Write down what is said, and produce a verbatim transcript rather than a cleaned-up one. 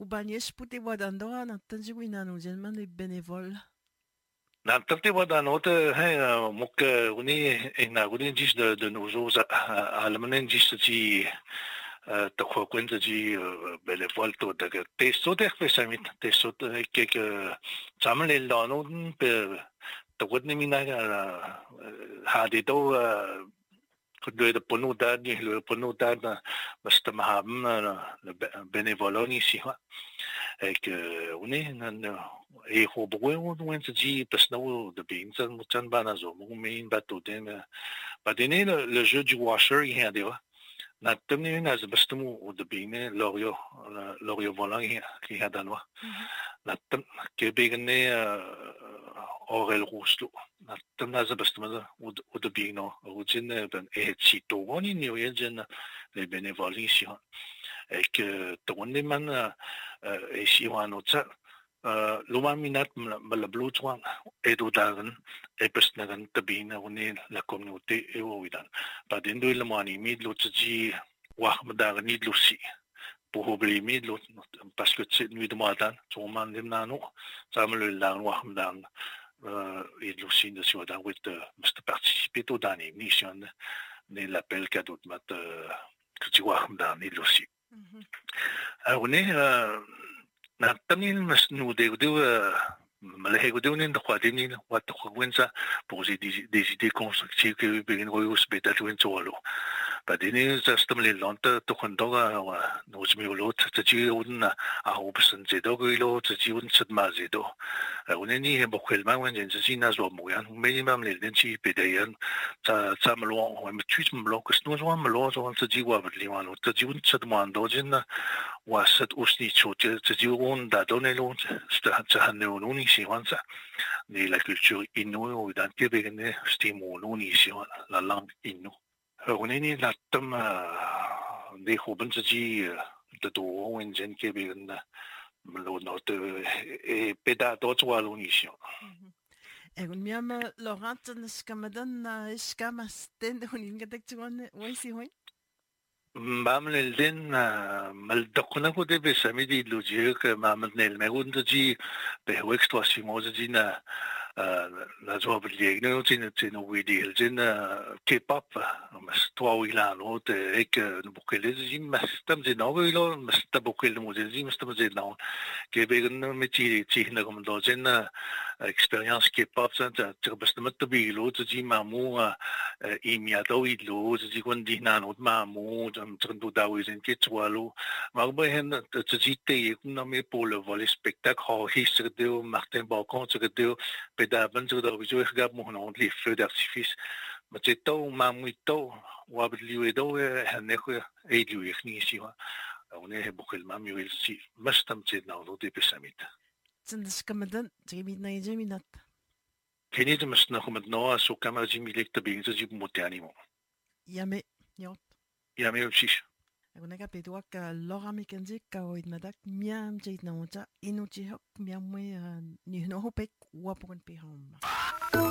Kubanies puti wadandoa natanji winanu jelman de bénévole. N'importe quoi dans notre hein mok uni ina uni dis de de nos jours à l'amener dis ci te quoi quand ci bénévole tout de tes sauter fait ça mit tes sauter que jamais les là non pe te quoi ni mina ha de to كده البنو ده البنو ده مستمعنا bénévoles ici et que on est et au bout on se dit parce que nous de bien ça nous t'en bas nazo mon main bateau dem pas donné le jeu du washer il y a des na temni na zbastumu ou de bien l'orio l'orio volant qui a dans moi na tem que begné orel rouslo na tem na zbastumu ou de bien non routine ben et si to on y est jeune les bénévoles ici et que ton man et si on a لما منات من البلوتوان إدو دارن إبس نغن تبين وني لكوميونتي إيويدان بعدين دو لماني ميد لو تجي واحد دارن نيد لوسي بوهبلي ميد لو باسكو تسيد نويد مادان تومان لمنانو تعملوا لان واحد دارن إيد لوسي نسيو دان ويت مست participer تو داني ميسيون ني لابيل كادو مات كتي واحد دارن إيد لوسي أوني na tamni mas nu de de malhe go de unen de khwadini wat khwenza pour des des idées constructives que begin go hospital to into ba dini za stamle lonta to khondoga wa no zmi lo tji un a opsen ze do go lo tji un sat ma ze do uneni he bokhel ma wen ze na zo mo yan minimum le den chi pedayan ta ta mlo wa me twit mlo ko sno zo mlo zo tji wa bli wa no tji un sat ma ndo jin واسد أسني شوت تجيبون دادون لون استهنونوني سيوانسا ni la culture innu ou dans Québec ne stimuluni ici la langue innu on est ni la tam des hoben ji de do en jen Québec na lo not e peda do tswalo ni ici Egun miama Laurent skamadan skamas den hunin gadak tsuan waisi hoin بعمل الدين ملدقنا كده بسميدي لوجيك ما عملنا المعون تجي بهوكس تواسي موزة جينا نجواب الليجنا وتين تين ويدي الجنا كيباب مس تواويلان وت هيك نبوكيل زي مستم زي ناويلو مستبوكيل موزة زي مستم زي ناو كيبيغن متي تي هنا كم دوجنا expérience K-pop ça tu bas de mettre bilo tu dis mamu imia do idlo tu dis qu'on dit nan ot mamu tu tu da wisen ke twalo ma ba hen tu dis te na me pour le vol spectacle ha histoire de Martin Balcon tu de pedaban tu da visu gab mo non les feux d'artifice ma tu to mamu to wa bli do hen ne ko e lu ni si wa on est beaucoup le mamu il si mastam tu na do de pesamit تندسكمدن تجيبي نايجي مينات كني دمس نخمد نوا سو كما جيمي ليك تبين تجيب موتاني مو يامي يوت يامي وشيش أقول لك بيدوك لغة ميكنزي كويد مدك ميام جيد نوتا إنو تيهك ميام مي نهنو بيك وابون بيهم